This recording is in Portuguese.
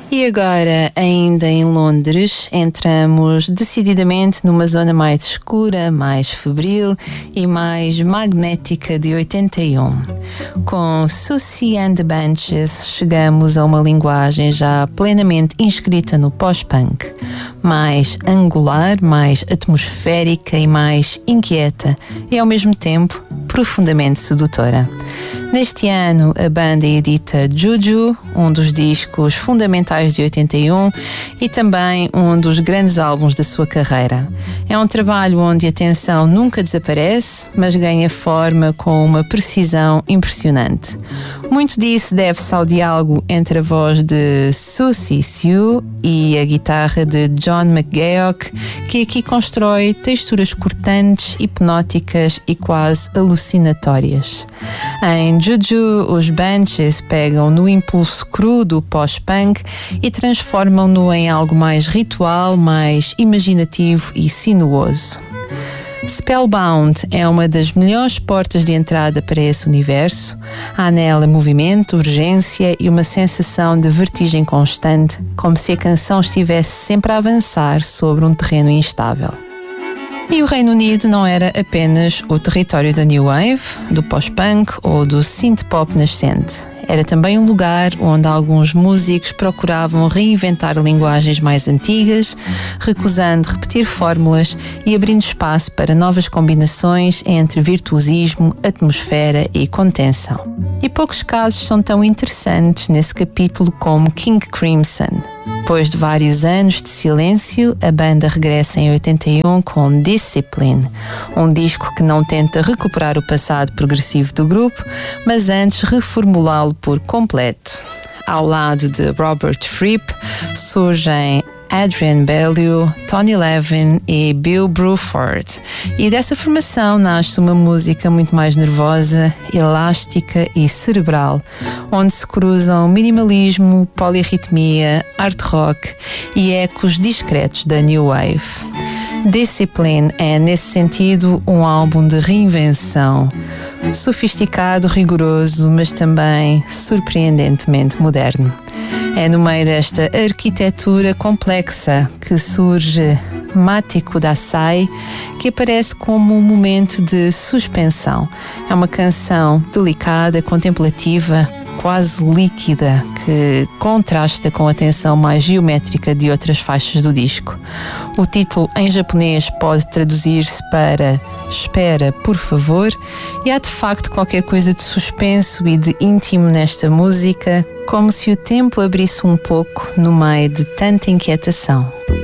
E agora, ainda em Londres, entramos decididamente numa zona mais escura, mais febril e mais magnética de 81. Com Siouxsie and the Banshees chegamos a uma linguagem já plenamente inscrita no pós-punk, mais angular, mais atmosférica e mais inquieta e ao mesmo tempo profundamente sedutora. Neste ano, a banda edita Juju, um dos discos fundamentais de 81 e também um dos grandes álbuns da sua carreira. É um trabalho onde a tensão nunca desaparece, mas ganha forma com uma precisão impressionante. Muito disso deve-se ao diálogo entre a voz de Siouxsie Sioux e a guitarra de John McGeoch, que aqui constrói texturas cortantes, hipnóticas e quase alucinatórias. Em Juju, os Banshees pegam no impulso cru do pós-punk e transformam-no em algo mais ritual, mais imaginativo e sinuoso. Spellbound é uma das melhores portas de entrada para esse universo. Há nela movimento, urgência e uma sensação de vertigem constante, como se a canção estivesse sempre a avançar sobre um terreno instável. E o Reino Unido não era apenas o território da New Wave, do pós-punk ou do synth-pop nascente. Era também um lugar onde alguns músicos procuravam reinventar linguagens mais antigas, recusando repetir fórmulas e abrindo espaço para novas combinações entre virtuosismo, atmosfera e contenção. E poucos casos são tão interessantes nesse capítulo como King Crimson. Depois de vários anos de silêncio, a banda regressa em 81 com Discipline, um disco que não tenta recuperar o passado progressivo do grupo, mas antes reformulá-lo por completo. Ao lado de Robert Fripp surgem Adrian Bellew, Tony Levin e Bill Bruford. E dessa formação nasce uma música muito mais nervosa, elástica e cerebral, onde se cruzam minimalismo, polirritmia, art rock e ecos discretos da New Wave. Discipline é, nesse sentido, um álbum de reinvenção, sofisticado, rigoroso, mas também surpreendentemente moderno. É no meio desta arquitetura complexa que surge Mate Kudasai, que aparece como um momento de suspensão. É uma canção delicada, contemplativa, quase líquida, que contrasta com a tensão mais geométrica de outras faixas do disco. O título em japonês pode traduzir-se para Espera, por favor, e há de facto qualquer coisa de suspenso e de íntimo nesta música, como se o tempo abrisse um pouco no meio de tanta inquietação.